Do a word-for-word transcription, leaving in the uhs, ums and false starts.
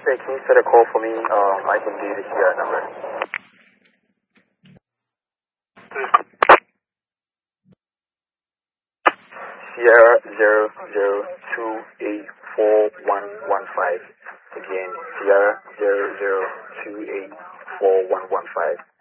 Hey, can you set a call for me? Um, I can do the Sierra number. Sierra zero zero two eight four one one five. Again, Sierra zero zero two eight four one one five.